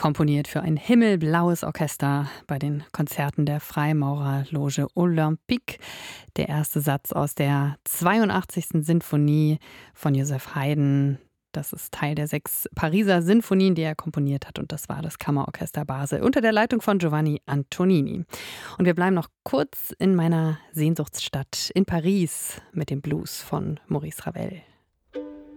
komponiert für ein himmelblaues Orchester bei den Konzerten der Freimaurerloge Olympique. Der erste Satz aus der 82. Sinfonie von Joseph Haydn. Das ist Teil der 6 Pariser Sinfonien, die er komponiert hat. Und das war das Kammerorchester Basel unter der Leitung von Giovanni Antonini. Und wir bleiben noch kurz in meiner Sehnsuchtsstadt in Paris mit dem Blues von Maurice Ravel.